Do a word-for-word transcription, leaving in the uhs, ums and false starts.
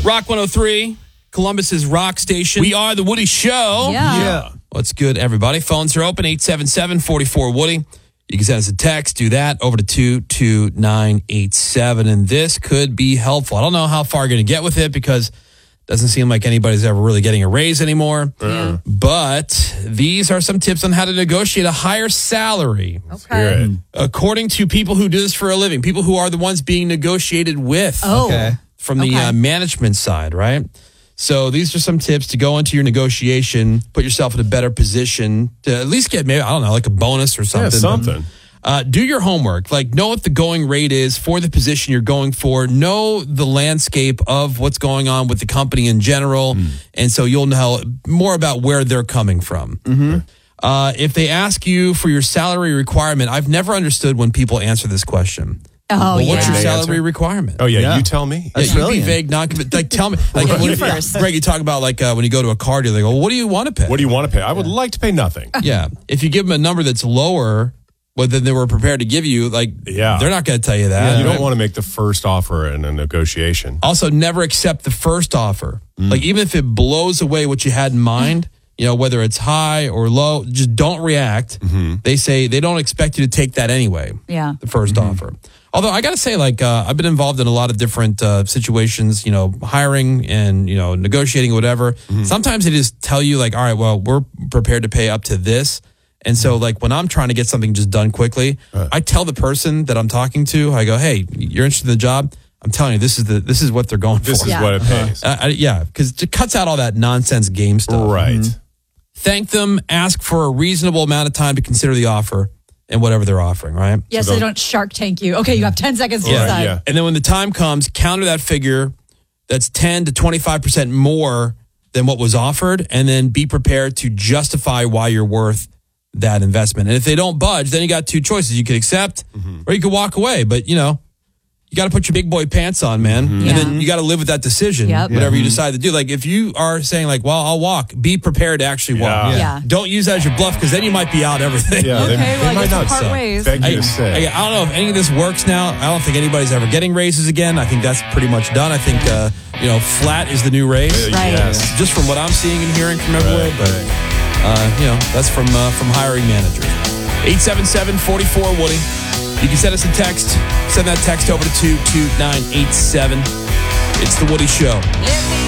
Rock one oh three, Columbus's rock station. We are the Woody Show. Yeah. yeah. What's good, everybody? Phones are open, eight seven seven, four four, Woody. You can send us a text. Do that over to two two nine eight seven. And this could be helpful. I don't know how far you're going to get with it because it doesn't seem like anybody's ever really getting a raise anymore. Yeah. But these are some tips on how to negotiate a higher salary. Okay. According to people who do this for a living, people who are the ones being negotiated with. Oh. Okay. From the Okay. uh, management side, right? So these are some tips to go into your negotiation, put yourself in a better position to at least get maybe, I don't know, like a bonus or something. Yeah, something. Uh, do your homework. Like, know what the going rate is for the position you're going for. Know the landscape of what's going on with the company in general. Mm. And so you'll know more about where they're coming from. Mm-hmm. Uh, if they ask you for your salary requirement, I've never understood when people answer this question. Oh, Well, yeah. what's your They salary answer? requirement? Oh, yeah, Yeah. you tell me. That's yeah, you be brilliant. vague, non like tell me. Like Okay, what you if- first. Greg, you talk about like uh, when you go to a car dealer, they go, well, "What do you want to pay?" What do you want to pay? I would like to pay nothing. Yeah, if you give them a number that's lower, well, than they were prepared to give you, like Yeah. they're not going to tell you that. You don't want to make the first offer in a negotiation. Also, never accept the first offer. Mm. Like even if it blows away what you had in mind, you know, whether it's high or low, just don't react. Mm-hmm. They say they don't expect you to take that anyway. Yeah. The 1st Mm-hmm. offer. Although I got to say, like, uh, I've been involved in a lot of different uh, situations, you know, hiring and, you know, negotiating, whatever. Mm-hmm. Sometimes they just tell you, like, all right, well, we're prepared to pay up to this. And so, like, when I'm trying to get something just done quickly, Right. I tell the person that I'm talking to, I go, hey, you're interested in the job? I'm telling you, this is the this is what they're going This for. is Yeah. what it pays. Uh, I, yeah, because it cuts out all that nonsense game stuff. Right. Thank them, ask for a reasonable amount of time to consider the offer and whatever they're offering, right? Yes, So they don't- don't Shark Tank you. Okay, you have ten seconds to Right, decide. yeah. And then when the time comes, counter that figure that's ten to twenty-five percent more than what was offered, and then be prepared to justify why you're worth that investment. And if they don't budge, then you got two choices. You could accept or you could walk away. But, you know, you got to put your big boy pants on, man. And Yeah. then you got to live with that decision, Yep. whatever you decide to do. Like if you are saying like, well, I'll walk, be prepared to actually walk. Yeah. Yeah. Don't use that as your bluff because then you might be out everything. Yeah, they, Okay, they well, I might guess not we'll part suck. ways. Beg I, you to say. I, I don't know if any of this works now. I don't think anybody's ever getting raises again. I think that's pretty much done. I think, uh, you know, flat is the new raise. Uh, Right. Yes. Just from what I'm seeing and hearing from everywhere. Right, but, right. uh, you know, that's from uh, from hiring managers. eight seven seven, four four, Woody. You can send us a text. Send that text over to two two nine eight seven. It's the Woody Show.